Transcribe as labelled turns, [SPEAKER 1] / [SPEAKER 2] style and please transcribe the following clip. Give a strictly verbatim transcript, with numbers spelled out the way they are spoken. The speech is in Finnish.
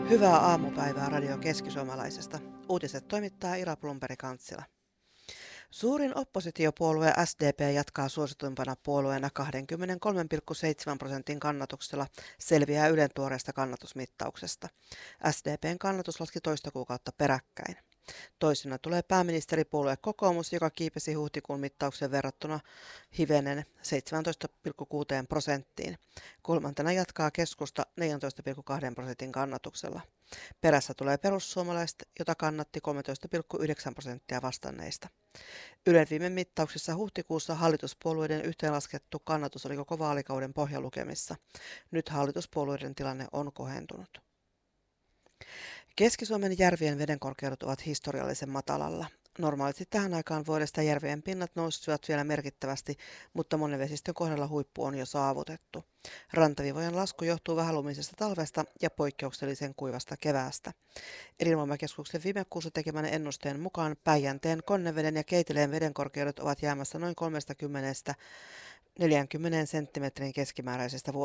[SPEAKER 1] Hyvää aamupäivää Radio Keski-Suomalaisesta. Uutiset toimittaa Ira Plumperi-Kantsila. Suurin oppositiopuolue S D P jatkaa suosituimpana puolueena kaksikymmentäkolme pilkku seitsemän prosentin kannatuksella, selviää Ylen tuoreesta kannatusmittauksesta. S D P:n kannatus laski toista kuukautta peräkkäin. Toisena tulee pääministeripuolue Kokoomus, joka kiipesi huhtikuun mittaukseen verrattuna hivenen seitsemäntoista pilkku kuusi prosenttiin. Kolmantena jatkaa Keskusta neljäntoista pilkku kaksi prosentin kannatuksella. Perässä tulee perussuomalaiset, jota kannatti kolmetoista pilkku yhdeksän prosenttia vastanneista. Ylen viime mittauksissa huhtikuussa hallituspuolueiden yhteenlaskettu kannatus oli koko vaalikauden pohjalukemissa. Nyt hallituspuolueiden tilanne on kohentunut. Keski-Suomen järvien vedenkorkeudet ovat historiallisen matalalla. Normaalisti tähän aikaan vuodesta järvien pinnat nousisivat vielä merkittävästi, mutta monen vesistön kohdalla huippu on jo saavutettu. Rantaviivojen lasku johtuu vähälumisesta talvesta ja poikkeuksellisen kuivasta keväästä. Elinvoimakeskuksen viime kuussa tekemän ennusteen mukaan Päijänteen, Konneveden ja Keiteleen vedenkorkeudet ovat jäämässä noin kolmekymmentä neljäkymmentä senttimetrin keskimääräisestä vuodesta.